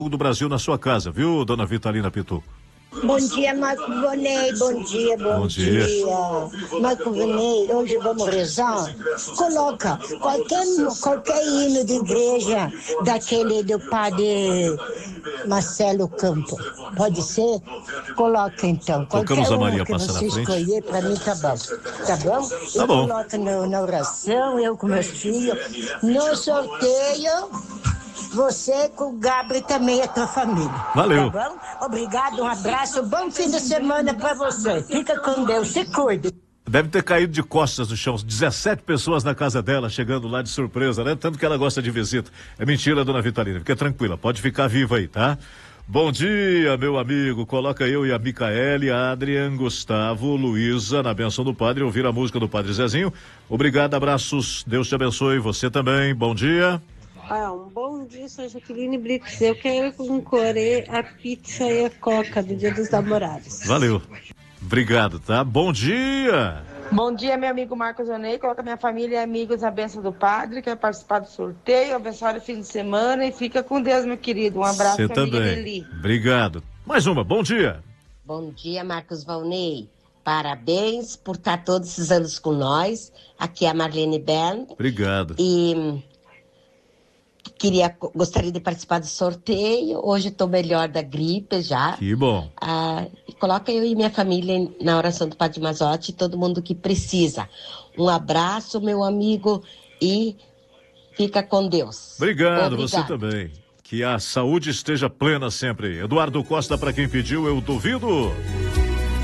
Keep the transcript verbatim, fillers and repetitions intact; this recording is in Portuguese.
do Brasil na sua casa, viu, dona Vitalina Pituco? Bom dia, Marco Vonei, bom dia, bom, Bom dia. dia. Marco Vonei, hoje vamos rezar. Coloca qualquer, qualquer hino de igreja daquele do padre Marcelo Campo. Pode ser? Coloca então. Tocamos Qualquer a Maria um que Passa na você Frente. escolher, para mim tá bom. Tá bom? Tá e bom. coloca no, na oração, eu com meus filhos. No sorteio, você com o Gabriel também, a tua família. Valeu. Tá bom? Obrigado, um abraço, bom fim de semana pra você. Fica com Deus, se cuide. Deve ter caído de costas no chão. dezessete pessoas na casa dela, chegando lá de surpresa, né? Tanto que ela gosta de visita. É mentira, dona Vitalina. Fica tranquila, pode ficar viva aí, tá? Bom dia, meu amigo. Coloca eu e a Micaele, a Adrian, Gustavo, Luísa, na benção do padre, ouvir a música do Padre Zezinho. Obrigado, abraços. Deus te abençoe. Você também. Bom dia. Ah, um bom dia, sou Jaqueline Brix. Eu quero concorrer a pizza e a coca do Dia dos Namorados. Valeu. Obrigado, tá? Bom dia. Bom dia, meu amigo Marcos Onei. Coloca minha família e amigos na bênção do Padre. Quer participar do sorteio, abençoar o fim de semana e fica com Deus, meu querido. Um abraço, Você minha amiga também. Lili. Obrigado. Mais uma. Bom dia. Bom dia, Marcos Valnei. Parabéns por estar todos esses anos com nós. Aqui é a Marlene Bern. Obrigado. E queria, gostaria de participar do sorteio. Hoje estou melhor da gripe já. Que bom. Ah, coloca eu e minha família na oração do Padre Mazotti, todo mundo que precisa. Um abraço, meu amigo, e fica com Deus. Obrigado, Obrigado. você também. Que a saúde esteja plena sempre. Eduardo Costa, para quem pediu, eu duvido.